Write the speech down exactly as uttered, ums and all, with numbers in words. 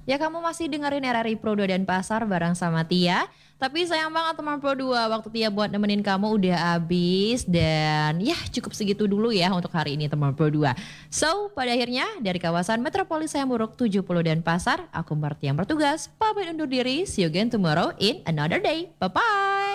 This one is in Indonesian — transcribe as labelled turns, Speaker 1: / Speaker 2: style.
Speaker 1: Ya kamu masih dengerin R R I Pro dua Denpasar bareng sama Tia. Tapi sayang banget teman Pro dua, waktu Tia buat nemenin kamu udah habis. Dan ya cukup segitu dulu ya untuk hari ini teman Pro dua. So pada akhirnya dari kawasan Metropolis Hayamuruk tujuh puluh Denpasar, aku Marti yang bertugas. Pamit undur diri, see you again tomorrow in another day. Bye-bye.